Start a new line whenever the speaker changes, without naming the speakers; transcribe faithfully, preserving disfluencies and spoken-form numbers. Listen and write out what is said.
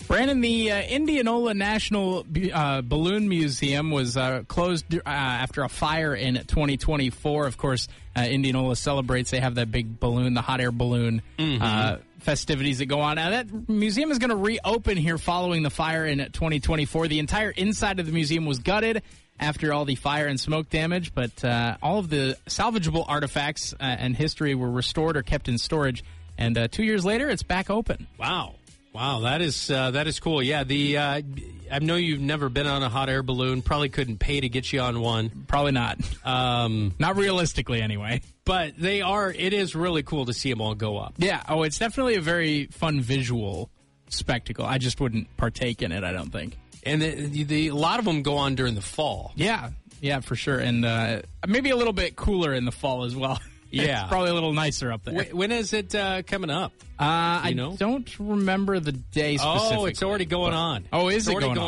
Brandon, the uh, Indianola National uh, Balloon Museum was uh, closed uh, after a fire in twenty twenty-four. Of course, uh, Indianola celebrates. They have that big balloon, the hot air balloon mm-hmm. uh, festivities that go on. Now, that museum is going to reopen here following the fire in twenty twenty-four. The entire inside of the museum was gutted after all the fire and smoke damage, but uh, all of the salvageable artifacts uh, and history were restored or kept in storage. And uh, two years later, it's back open.
Wow. Wow, that is uh, that is cool. Yeah, the uh, I know you've never been on a hot air balloon. Probably couldn't pay to get you on one.
Probably not. Um, not realistically, anyway.
But they are. It is really cool to see them all go up.
Yeah. Oh, it's definitely a very fun visual spectacle. I just wouldn't partake in it, I don't think.
And the, the, a lot of them go on during the fall.
Yeah. Yeah, for sure. And uh, maybe a little bit cooler in the fall as well.
Yeah.
It's probably a little nicer up there.
When is it uh, coming up?
Uh, I know? don't remember the day specifically.
Oh, it's already going on.
Oh, is
it's
it going on?